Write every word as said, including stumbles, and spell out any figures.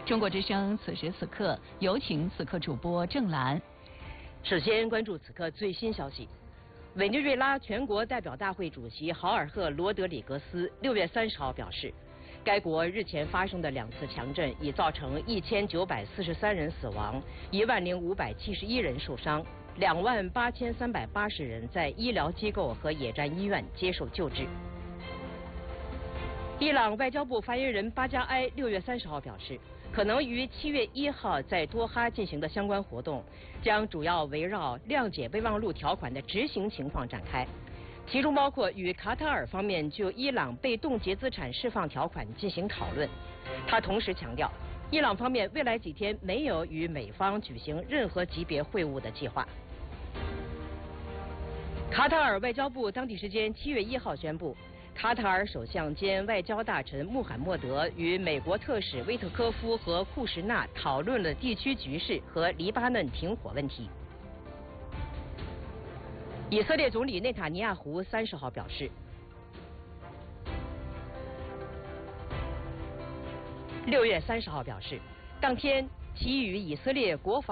中国之声此时此刻有请此刻主播郑兰。 首先关注此刻最新消息。委内瑞拉全国代表大会主席豪尔赫·罗德里格斯六月三十号表示，该国日前发生的两次强震已造成一千九百四十三人死亡，一万零五百七十一人受伤，两万八千三百八十人在医疗机构和野战医院接受救治。伊朗外交部发言人巴加埃六月三十号表示，可能于七月一号在多哈进行的相关活动，将主要围绕谅解备忘录条款的执行情况展开，其中包括与卡塔尔方面就伊朗被冻结资产释放条款进行讨论。他同时强调，伊朗方面未来几天没有与美方举行任何级别会晤的计划。卡塔尔外交部当地时间七月一号宣布，卡塔尔首相兼外交大臣穆罕默德与美国特使威特科夫和库什纳讨论了地区局势和黎巴嫩停火问题。以色列总理内塔尼亚胡三十号表示，六月三十号表示，当天其与以色列国防